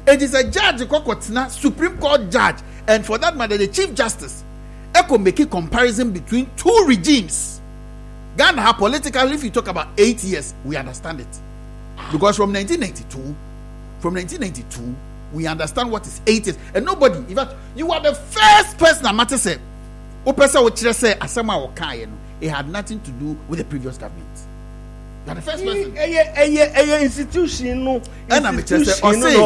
It is a judge, Supreme Court judge, and for that matter, the Chief Justice. Echo make a comparison between two regimes. Ghana politically, if you talk about 8 years, we understand it. Because from 1992, we understand what is 8 years. And nobody, in fact, you are the first person that matters. It had nothing to do with the previous government. You are the first person. Institution. And I'm just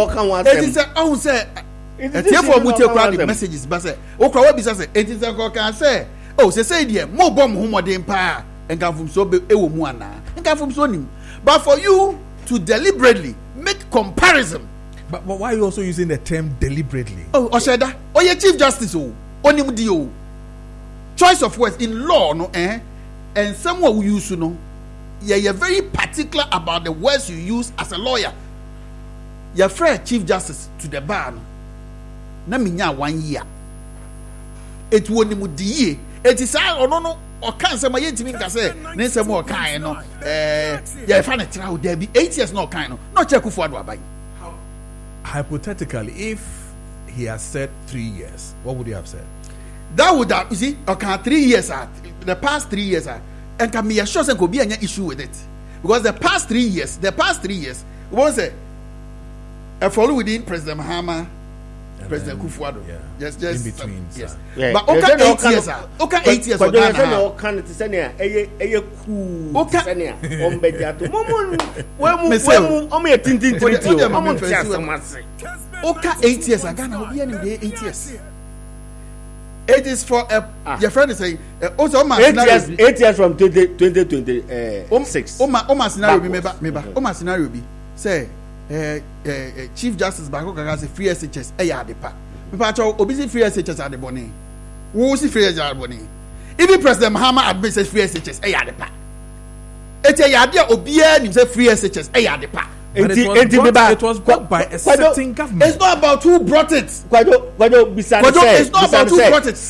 messages, but say, it is a can say, oh, say, dear, more bomb whom they empire and come from so be and come from so. But for you to deliberately make comparison. But why are you also using the term deliberately? Oh, Osheda, oh, your Chief Justice, oh, Onimdio. Choice of words in law, no, and someone who use, you know, you're very particular about the words you use as a lawyer. You're afraid Chief Justice to the bar. Na minya 1 year. It won't even die. It is all or no or can some yentimi nka say na some more kind no ya fa na tira wo there be 8 years no kind no check for ado abai. Hypothetically, if he has said 3 years, what would you have said? That would have, you see, okay, 3 years the past 3 years and can be assured there could be an issue with it because the past 3 years we won't say follow within President Mahama. President Kufuor, yes, in between, yes. Yeah. But okay, 8 years, okay, 8 years. But don't know can it say near a cool. Okay, on Bejato. When tintin okay, 8 years. I can't be any 8 years. It is for your friend is saying also 8 years from 2026. Oma scenario remember. Oma scenario be say. Chief Justice Bako Kaka say free SHS adepa. People cho obi free SHS adeboni. Who see free SHS adeboni? Even President Mahama admit say free SHS adepa. Ete yade obi nim say free SHS adepa. It was brought by a certain government. It's not about who brought it. It's not about who brought it.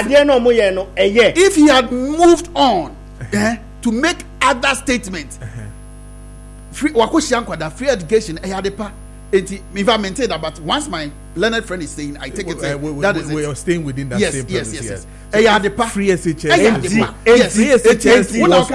If he had moved on to make other statements. Free education if I maintain that, but once my learned friend is saying I take it that is we are staying within that same premise. Yes. Free SHS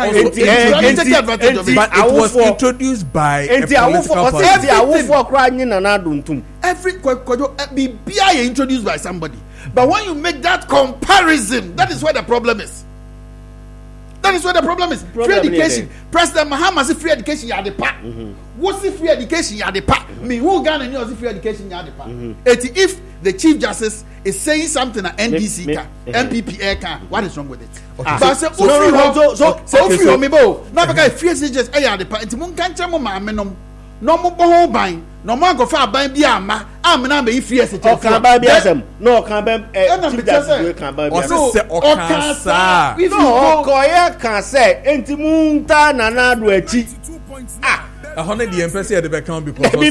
but it was introduced by a political party. Every introduced by somebody, but when you make that comparison, that is where the problem is. That is where the problem is. Free education. President Mahama says free education yade pa. What's the free education yade pa? Me who Ghana knows free education yade pa. If the Chief Justice is saying something at NDC MPPA can, what is wrong with it? But say free me bo. Now because free education yade pa. Enti mun kancha mo ma menom. No mo bo ban. No mo go fa ban bi ama. Amna be free education. O kan ba bi asem. No kan ba Chief Justice kan ba bi. O se o kan sa. No koye kan say enti mun ta na na do achi. A 100 the empress here they come because it's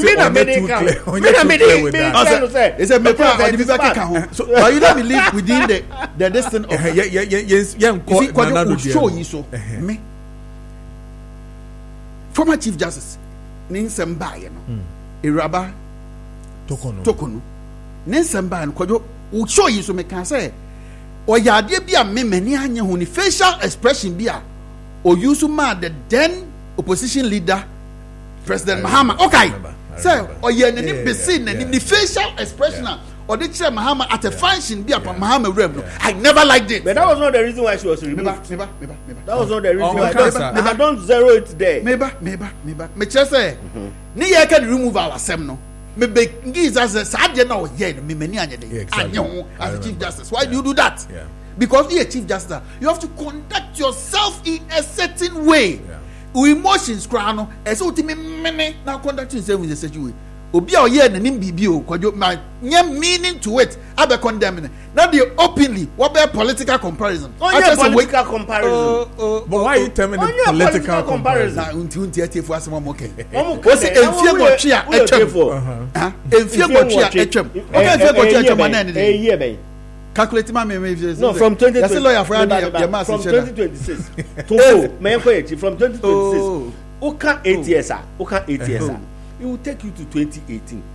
a so but you don't believe within the distance of show you so me former Chief Justice Ninsamba you know Iraba Tokono Ninsamba and show you so me can say or yade bia me many anya hu ni facial expression bia or use ma the then opposition leader President Mahama, okay. So, or you any besin and the facial expression or the chair Mahama at a function be upon Mahama Rem. I never liked it. But that was not the reason why she was removed. That was not the reason why. I don't zero it there. Maybe. Me just say, ni ya can remove our semno. Me be gives us a sad now here. Me many anya day. As a Chief Justice, why do you do that? Because you're a Chief Justice, you have to conduct yourself in a certain way. Emotions crown as ultimately now conducting yourself in a certain way. Obi o ye na nim bibi o kwadwo ma meaning to it abe condemning. Now they openly what be political comparison. Political comparison. But why are you telling me political comparison? Na unti atiefo asem mo ke. O se enfie go twa etwem. Enfie go twa etwem. Okay enfie go twa etwem na ne. Calculate my memory. No, from 2020. That's a lawyer for from 2026. From 2026. Oka 8 years. It will take you to 2018.